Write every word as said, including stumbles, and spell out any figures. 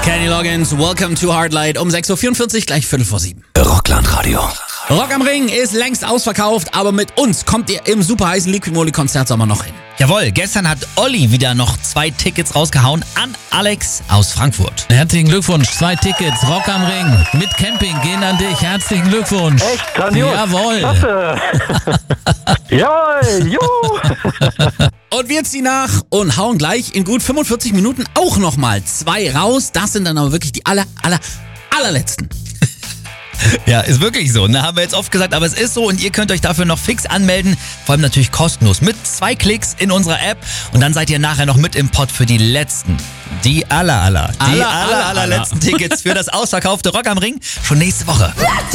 Kenny Loggins, Welcome to Hardlight um sechs Uhr vierundvierzig, gleich Viertel vor sieben. Rockland Radio. Rock am Ring ist längst ausverkauft, aber mit uns kommt ihr im super heißen Liquid Moly Konzertsommer noch hin. Jawohl, gestern hat Olli wieder noch zwei Tickets rausgehauen an Alex aus Frankfurt. Herzlichen Glückwunsch, zwei Tickets, Rock am Ring mit Camping gehen an dich. Herzlichen Glückwunsch. Echt grandios. Jawohl. Klasse. Jawohl, juhu. Und wir ziehen nach und hauen gleich in gut fünfundvierzig Minuten auch nochmal zwei raus. Das sind dann aber wirklich die aller, aller, allerletzten. Ja, ist wirklich so. Ne? Haben wir jetzt oft gesagt, aber es ist so und ihr könnt euch dafür noch fix anmelden. Vor allem natürlich kostenlos. Mit zwei Klicks in unserer App und dann seid ihr nachher noch mit im Pott für die letzten. Die aller, aller, die Aller, aller, aller, allerletzten Tickets für das ausverkaufte Rock am Ring schon nächste Woche.